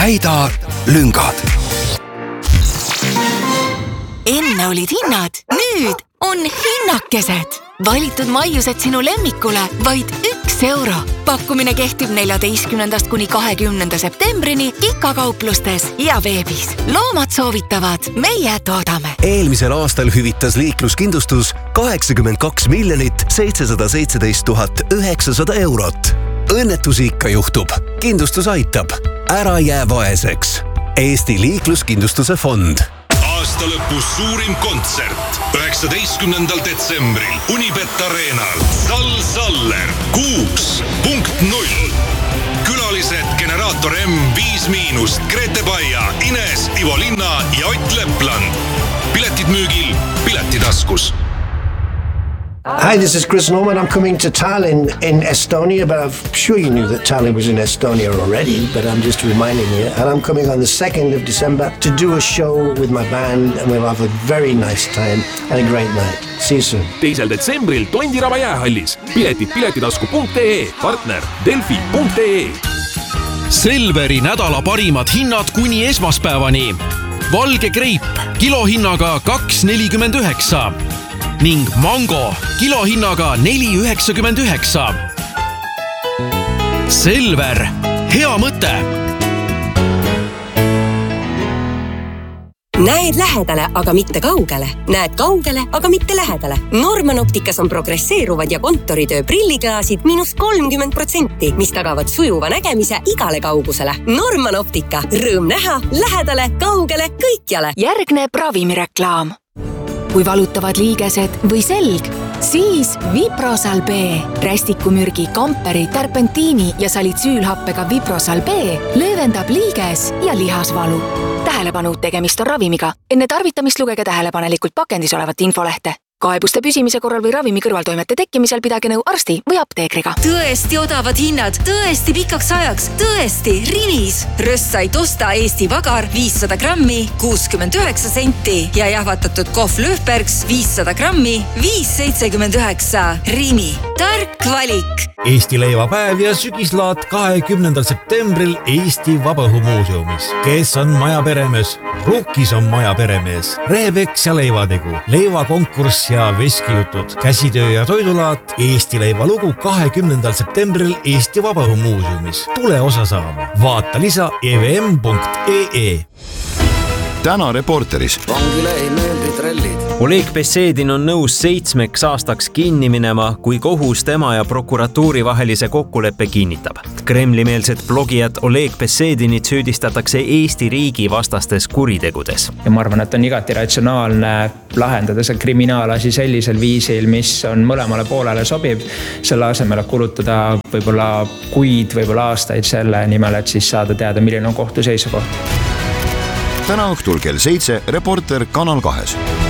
täida lüngad. Enne olid hinnad, nüüd on hinnakesed. Valitud maiused sinu lemmikule vaid €1. Pakkumine kehtib 14. kuni 20. septembrini IKA-kauplustes ja veebis. Loomad soovitavad, meie toodame. Eelmisel aastal hüvitas liikluskindlustus 82 717 900 €. Õnnetusi ikka juhtub. Kindlustus aitab. Ära jää vaeseks. Eesti liikluskindlustuse fond. Aasta lõpus suurim kontsert 19. detsembril Unibet Arenal. Saller 6.0. Külalised Generaator M, 5-, Grete Baia, Ines, Ivo Linna ja Ott Lepland. Piletid müügil Piletitaskus. Hi, this is Chris Norman. I'm coming to Tallinn in Estonia, but I'm sure you knew that Tallinn was in Estonia already, but I'm just reminding you. And I'm coming on the 2nd of December to do a show with my band, and we'll have a very nice time and a great night. See you soon. 2. detsembril Tondiraba jäähallis. Piletid piletitasku.ee, partner delfi.ee. Selveri nädala parimad hinnad kuni esmaspäevani. Valge kreip kilohinnaga 2,49 ning mango kilohinnaga 4,99. Selver, hea mõte! Näed lähedale, aga mitte kaugele. Näed kaugele, aga mitte lähedale. Norman Opticas on progresseeruvad ja kontoritöö prilliklaasid -30%, mis tagavad sujuva nägemise igale kaugusele. Norman Optica. Rõõm näha, lähedale, kaugele, kõikjale. Järgneb ravimireklaam. Kui valutavad liigesed või selg, siis Viprosal B. Rästikumürgi, kamperi, terpentiini ja salitsüülhappega Viprosal B löövendab liiges ja lihasvalu. Tähelepanu, tegemist on ravimiga. Enne tarvitamist lugege tähelepanelikult pakendis olevat infolehte. Kaebuste püsimise korral või ravimi kõrvaltoimete tekkimisel pidage nõu arsti või apteekriga. Tõesti odavad hinnad, tõesti pikaks ajaks, tõesti Rimis. Rössait osta Eesti Vagar 500 grammi 69 senti ja jahvatatud kohv Löfbergs 500 grammi 5,79. Rimi, tark valik. Eesti leivapäev ja sügislaat 20. septembril Eesti Vabaõhumuuseumis. Kes on maja peremees? Rukkis on maja peremees. Rehepeks ja leivategu, leivakonkurss ja veskijutud, käsitöö ja toidulaat, Eesti leivalugu 20. septembril Eesti Vabaõhumuuseumis. Tule osa saama. Vaata lisa evm.ee. Täna Reporteris. Vangile ei meeldi trellid. Oleg Besedin on nõus 7 aastaks kinni minema, kui kohus tema ja prokuratuuri vahelise kokkuleppe kinnitab. Kremli-meelset blogijat Oleg Besedinit süüdistatakse Eesti riigi vastastes kuritegudes. Ja ma arvan, et on igati ratsionaalne lahendada see kriminaalasi sellisel viisil, mis on mõlemale poolele sobib. Selle asemel kulutada võib-olla kuid, võib-olla aastaid selle nimel, et siis saada teada, milline on kohtu seisukoht. Täna õhtul kell 7 Reporter Kanal 2.